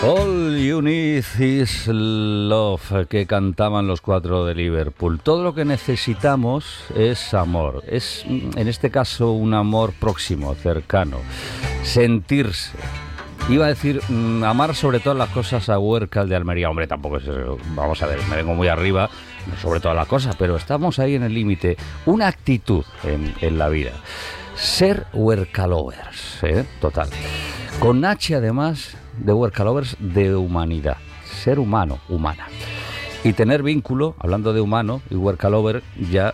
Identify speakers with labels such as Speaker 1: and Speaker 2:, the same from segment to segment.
Speaker 1: All you need is love, que cantaban los Cuatro de Liverpool. Todo lo que necesitamos es amor. Es, en este caso, un amor próximo, cercano. Sentirse. Iba a decir, amar sobre todas las cosas a Huércal de Almería. Hombre, tampoco es eso. Vamos a ver, me vengo muy arriba sobre todas las cosas, pero estamos ahí en el límite. Una actitud en la vida. Ser Huércalovers, total. Con H, además, de Huércalovers, de humanidad. Ser humano, humana. Y tener vínculo, hablando de humano y Huércalover, ya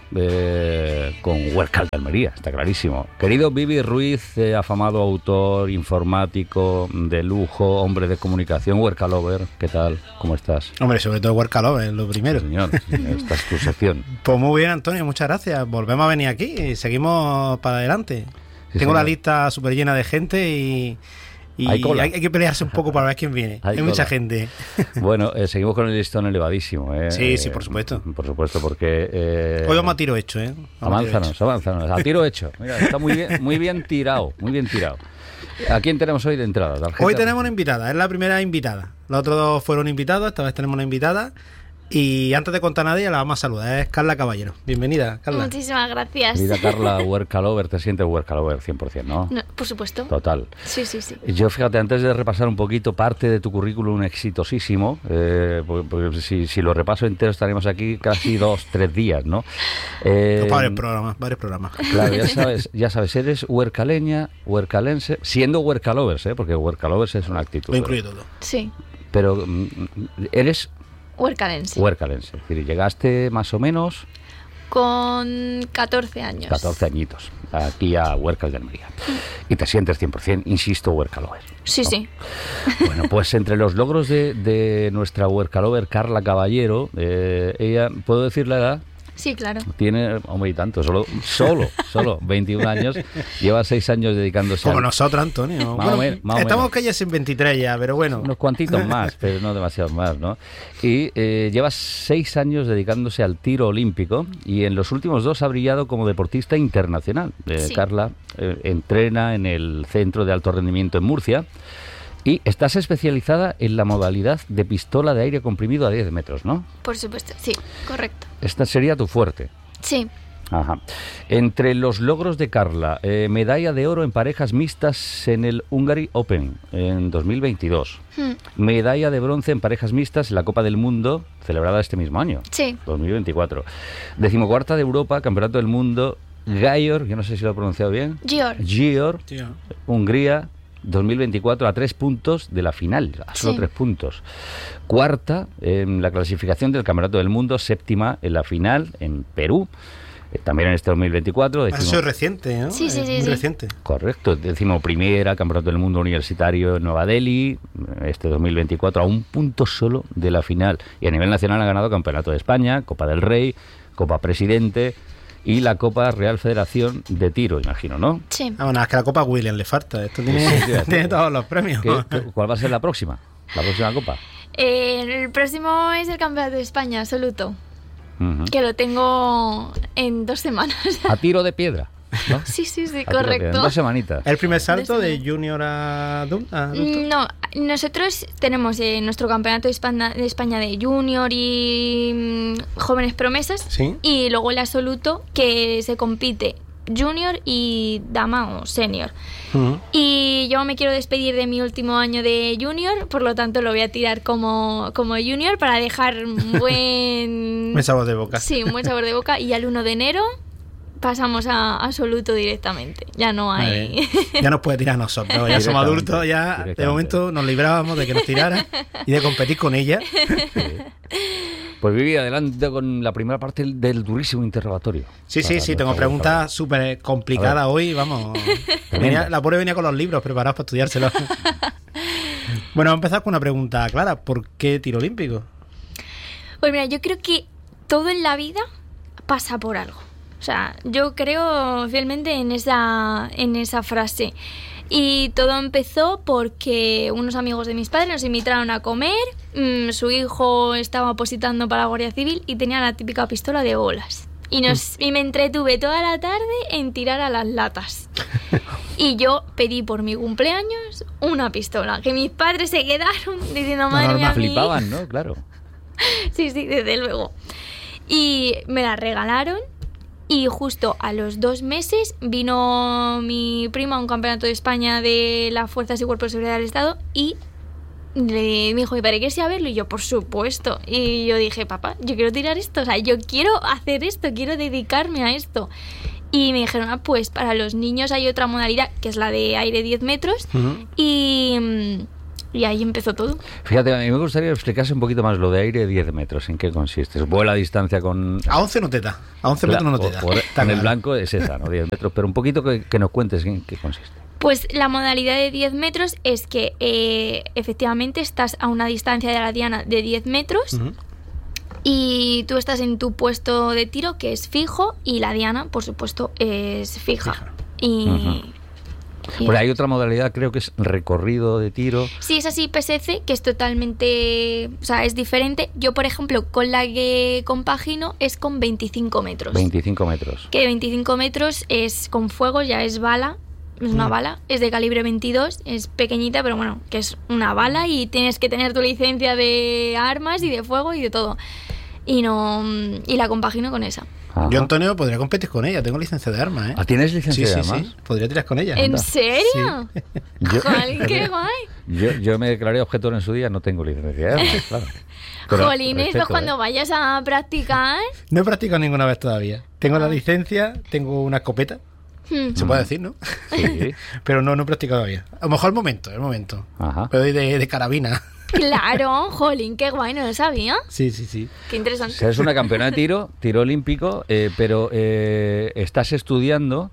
Speaker 1: con Huércal de Almería, está clarísimo. Querido Vivi Ruiz, afamado autor, informático, de lujo, hombre de comunicación, Huércalover, ¿qué tal? ¿Cómo estás?
Speaker 2: Hombre, sobre todo Huércalover, lo primero.
Speaker 1: Sí, señor, esta es tu sección.
Speaker 2: Pues muy bien, Antonio, muchas gracias. Volvemos a venir aquí y seguimos para adelante.
Speaker 1: Sí,
Speaker 2: Tengo
Speaker 1: señor.
Speaker 2: la lista súper llena de gente y hay que pelearse un poco para ver quién viene. Hay mucha gente.
Speaker 1: Bueno, seguimos con el listón elevadísimo.
Speaker 2: Sí, por supuesto.
Speaker 1: Por supuesto, porque...
Speaker 2: Hoy vamos a tiro hecho,
Speaker 1: Avánzanos. A tiro hecho. Mira, está muy bien tirado, muy bien tirado. ¿A quién tenemos hoy de entrada?
Speaker 2: Hoy tenemos una invitada, es la primera invitada. Los otros dos fueron invitados, esta vez tenemos una invitada. Y antes de contar a nadie, la vamos a saludar. Es Carla Caballero. Bienvenida, Carla.
Speaker 3: Muchísimas gracias.
Speaker 1: Mira, Carla, Huércalover, te sientes Huércalover 100%, ¿no?
Speaker 3: No, por supuesto.
Speaker 1: Total.
Speaker 3: Sí.
Speaker 1: Yo, fíjate, antes de repasar un poquito parte de tu currículum exitosísimo, porque si lo repaso entero estaríamos aquí casi 2-3 días, ¿no?
Speaker 2: Varios programas.
Speaker 1: Claro, ya sabes, eres huercaleña, huercalense, siendo Huércalovers, porque Huércalovers es una actitud.
Speaker 2: Lo incluye todo.
Speaker 3: Sí.
Speaker 1: Pero eres...
Speaker 3: Huércalense.
Speaker 1: Huércalense, es decir, llegaste más o menos...
Speaker 3: Con 14 años.
Speaker 1: 14 añitos, aquí a Huércal de Almería. Y te sientes 100%, insisto, Huércalover.
Speaker 3: Sí,
Speaker 1: ¿no?
Speaker 3: sí.
Speaker 1: Bueno, pues entre los logros de nuestra Huércalover, Carla Caballero, ella, ¿puedo decir la edad?
Speaker 3: Sí, claro.
Speaker 1: Tiene, hombre, y tanto, solo 21 años, lleva 6 años dedicándose
Speaker 2: Como nosotros, Antonio.
Speaker 1: Más o menos.
Speaker 2: Estamos calles en 23 ya, pero bueno.
Speaker 1: Unos cuantitos más, pero no demasiados más, ¿no? Y lleva 6 años dedicándose al tiro olímpico y en los últimos 2 ha brillado como deportista internacional.
Speaker 3: Sí.
Speaker 1: Carla entrena en el Centro de Alto Rendimiento en Murcia. Y estás especializada en la modalidad de pistola de aire comprimido a 10 metros, ¿no?
Speaker 3: Por supuesto, sí, correcto.
Speaker 1: Esta sería tu fuerte.
Speaker 3: Sí.
Speaker 1: Ajá. Entre los logros de Carla, medalla de oro en parejas mixtas en el Hungary Open en 2022. Medalla de bronce en parejas mixtas en la Copa del Mundo, celebrada este mismo año.
Speaker 3: Sí.
Speaker 1: 2024. 14ª de Europa, Campeonato del Mundo, Győr, yo no sé si lo he pronunciado bien. Győr, Hungría, 2024, a 3 puntos de la final, a solo 3 puntos. 4ª en la clasificación del Campeonato del Mundo, 7ª en la final en Perú, también en este 2024.
Speaker 2: Eso es reciente, ¿no?
Speaker 3: Sí.
Speaker 2: Muy reciente.
Speaker 1: Correcto, 11ª Campeonato del Mundo Universitario en Nueva Delhi, este 2024, a 1 punto solo de la final. Y a nivel nacional ha ganado Campeonato de España, Copa del Rey, Copa Presidente y la Copa Real Federación de Tiro, imagino, ¿no?
Speaker 3: Sí.
Speaker 2: Bueno, es que a la Copa Williams le falta. Esto tiene todos los premios.
Speaker 1: ¿Cuál va a ser la próxima? ¿La próxima Copa?
Speaker 3: El próximo es el Campeonato de España absoluto, que lo tengo en 2 semanas.
Speaker 1: A tiro de piedra, ¿no?
Speaker 3: Sí,
Speaker 1: En
Speaker 3: correcto.
Speaker 1: 2 semanitas.
Speaker 2: ¿El primer salto de junior a adulto?
Speaker 3: No, nosotros tenemos nuestro campeonato de España de junior y jóvenes promesas.
Speaker 2: ¿Sí?
Speaker 3: Y luego el absoluto, que se compite junior y dama o senior. Y yo me quiero despedir de mi último año de junior, por lo tanto lo voy a tirar como junior para dejar un buen...
Speaker 2: buen sabor de boca.
Speaker 3: Sí, un buen sabor de boca. Y al 1 de enero pasamos a absoluto directamente. Ya no hay...
Speaker 2: Ya nos puede tirar a nosotros. Ya somos adultos, ya de momento nos librábamos de que nos tirara y de competir con ella.
Speaker 1: Pues Vivi, adelante con la primera parte del durísimo interrogatorio.
Speaker 2: Sí, tengo preguntas súper complicadas hoy, vamos. La pobre venía con los libros preparados para estudiárselos. Bueno, vamos a empezar con una pregunta clara. ¿Por qué tiro olímpico?
Speaker 3: Pues mira, yo creo que todo en la vida pasa por algo. O sea, yo creo fielmente en esa frase. Y todo empezó porque unos amigos de mis padres nos invitaron a comer. Su hijo estaba opositando para la Guardia Civil y tenía la típica pistola de bolas. Y me entretuve toda la tarde en tirar a las latas. Y yo pedí por mi cumpleaños una pistola, que mis padres se quedaron diciendo, madre mía,
Speaker 1: flipaban, ¿no? Claro.
Speaker 3: Sí, desde luego. Y me la regalaron y justo a los 2 meses vino mi prima a un campeonato de España de las Fuerzas y Cuerpos de Seguridad del Estado y me dijo, mi padre, ¿quieres ir a verlo? Y yo, por supuesto. Y yo dije, papá, yo quiero tirar esto, o sea, yo quiero hacer esto, quiero dedicarme a esto. Y me dijeron, pues para los niños hay otra modalidad, que es la de aire 10 metros, y ahí empezó todo.
Speaker 1: Fíjate, a mí me gustaría explicarse un poquito más lo de aire 10 metros, ¿en qué consiste? ¿Vuela a distancia con...?
Speaker 2: A 11 no te da, a 11 metros no te da.
Speaker 1: En el blanco es esa, ¿no? 10 metros, pero un poquito que nos cuentes en qué consiste.
Speaker 3: Pues la modalidad de 10 metros es que efectivamente estás a una distancia de la diana de 10 metros y tú estás en tu puesto de tiro, que es fijo, y la diana, por supuesto, es fija.
Speaker 1: Pero hay otra modalidad, creo que es recorrido de tiro.
Speaker 3: Sí, es así, PSC, que es totalmente... O sea, es diferente. Yo, por ejemplo, con la que compagino es con 25 metros.
Speaker 1: 25 metros.
Speaker 3: Que 25 metros es con fuego, ya es bala. Es una bala, es de calibre 22, es pequeñita, pero bueno, que es una bala y tienes que tener tu licencia de armas y de fuego y de todo. Y la compagino con esa.
Speaker 2: Ajá. Yo, Antonio, podría competir con ella, tengo licencia de armas, ¿eh?
Speaker 1: ¿Tienes licencia de armas?
Speaker 2: Sí, podría tirar con ella.
Speaker 3: ¿En serio?
Speaker 2: Sí.
Speaker 3: ¡Qué guay!
Speaker 1: Yo me declaré objetor en su día, no tengo licencia de armas, claro.
Speaker 3: Jolines, pues cuando vayas a practicar...
Speaker 2: No he practicado ninguna vez todavía. Tengo la licencia, tengo una escopeta. Se puede decir, ¿no?
Speaker 1: Sí.
Speaker 2: Pero no he practicado todavía. A lo mejor el momento.
Speaker 1: Ajá.
Speaker 2: Pero de carabina.
Speaker 3: Claro, jolín, qué guay, no lo sabía.
Speaker 2: Sí.
Speaker 3: Qué interesante.
Speaker 1: O sea, es una campeona de tiro olímpico, pero estás estudiando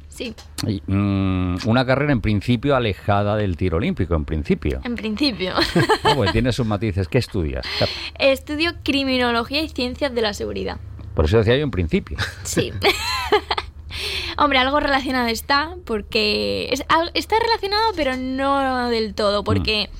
Speaker 1: una carrera en principio alejada del tiro olímpico, en principio.
Speaker 3: En principio.
Speaker 1: No, pues tienes sus matices. ¿Qué estudias?
Speaker 3: Estudio criminología y ciencias de la seguridad.
Speaker 1: Por eso decía yo en principio.
Speaker 3: Sí. Hombre, algo relacionado está, porque está relacionado, pero no del todo, porque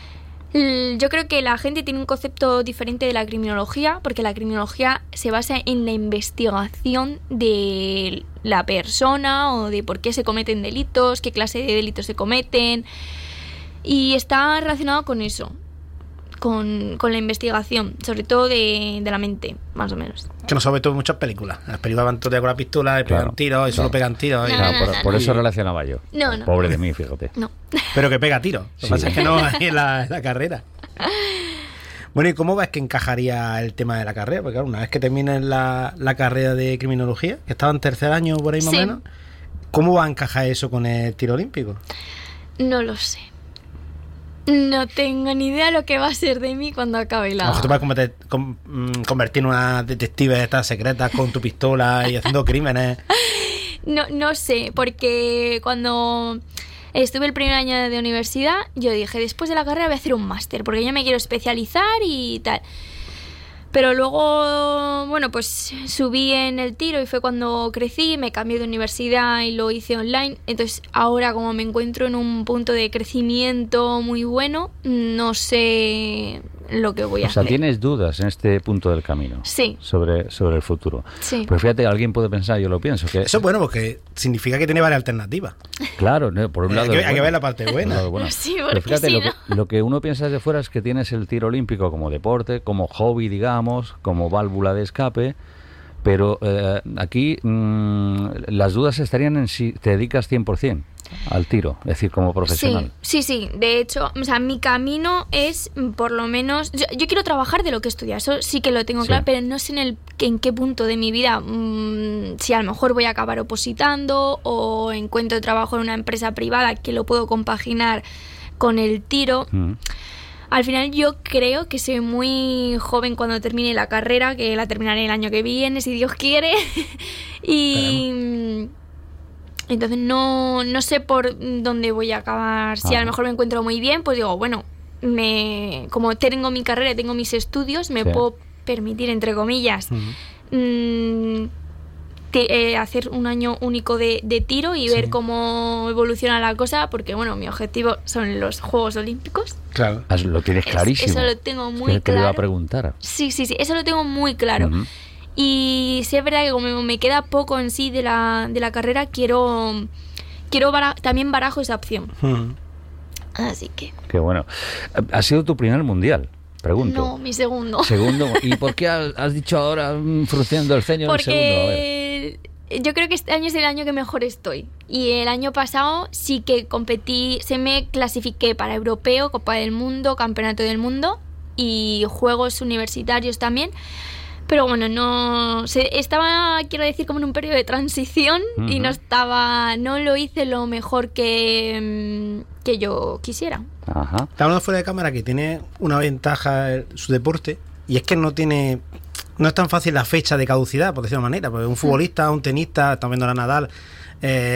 Speaker 3: yo creo que la gente tiene un concepto diferente de la criminología, porque la criminología se basa en la investigación de la persona o de por qué se cometen delitos, qué clase de delitos se cometen, y está relacionado con eso. Con la investigación, sobre todo de la mente, más o menos.
Speaker 2: Que no sabe todo en muchas películas. En las películas van todo con la pistola y pegan tiros y solo pegan tiros.
Speaker 1: Por eso relacionaba yo.
Speaker 3: No.
Speaker 1: Pobre de mí, fíjate.
Speaker 3: No.
Speaker 2: Pero que pega tiros. Lo que pasa es que no hay en la carrera. Bueno, ¿y cómo ves que encajaría el tema de la carrera? Porque claro, una vez que termines la carrera de criminología, que estaba en tercer año por ahí más o menos, ¿cómo va a encajar eso con el tiro olímpico?
Speaker 3: No lo sé. No tengo ni idea lo que va a ser de mí cuando acabe la...
Speaker 2: A lo mejor te vas a convertir en una detective de estas secretas con tu pistola y haciendo crímenes.
Speaker 3: No sé, porque cuando estuve el primer año de universidad, yo dije, después de la carrera voy a hacer un máster, porque yo me quiero especializar y tal. Pero luego, bueno, pues subí en el tiro y fue cuando crecí, me cambié de universidad y lo hice online. Entonces ahora, como me encuentro en un punto de crecimiento muy bueno, no sé lo que voy a hacer.
Speaker 1: O sea, tienes dudas en este punto del camino.
Speaker 3: Sí.
Speaker 1: Sobre el futuro.
Speaker 3: Sí.
Speaker 1: Pero fíjate, alguien puede pensar, yo lo pienso, que...
Speaker 2: Eso es bueno porque significa que tiene varias alternativas.
Speaker 1: Claro, ¿no? Por un lado...
Speaker 2: Hay que ver la parte buena.
Speaker 3: Sí,
Speaker 1: pero fíjate,
Speaker 3: sí,
Speaker 1: lo que uno piensa desde fuera es que tienes el tiro olímpico como deporte, como hobby, digamos, como válvula de escape, pero aquí las dudas estarían en si te dedicas 100% al tiro, es decir, como profesional.
Speaker 3: Sí. De hecho, o sea, mi camino es, por lo menos... Yo quiero trabajar de lo que estudio, eso sí que lo tengo claro, pero no sé en qué punto de mi vida, si a lo mejor voy a acabar opositando o encuentro trabajo en una empresa privada que lo puedo compaginar con el tiro. Al final yo creo que soy muy joven cuando termine la carrera, que la terminaré el año que viene, si Dios quiere. Y entonces no sé por dónde voy a acabar. Si a lo mejor me encuentro muy bien, pues digo, bueno, como tengo mi carrera y tengo mis estudios, me puedo permitir, entre comillas, hacer un año único de tiro y ver cómo evoluciona la cosa, porque bueno, mi objetivo son los Juegos Olímpicos.
Speaker 2: Claro.
Speaker 1: Lo tienes clarísimo.
Speaker 3: Eso lo tengo muy claro.
Speaker 1: Te iba a preguntar.
Speaker 3: Sí, eso lo tengo muy claro. Y sí es verdad que como me queda poco en sí de la carrera, quiero también barajo esa opción. Así que...
Speaker 1: Qué bueno. ¿Ha sido tu primer mundial? Pregunto.
Speaker 3: No, mi segundo.
Speaker 1: ¿Segundo? ¿Y por qué has dicho ahora, frunciendo el ceño, el segundo? A ver.
Speaker 3: Yo creo que este año es el año que mejor estoy. Y el año pasado sí que me clasifiqué para Europeo, Copa del Mundo, Campeonato del Mundo y Juegos Universitarios también. Pero bueno, estaba, quiero decir, como en un periodo de transición y no lo hice lo mejor que yo quisiera.
Speaker 1: Ajá.
Speaker 2: Está hablando fuera de cámara que tiene una ventaja su deporte, y es que no es tan fácil la fecha de caducidad, por decirlo de una manera, porque un futbolista, un tenista, estamos viendo a Nadal,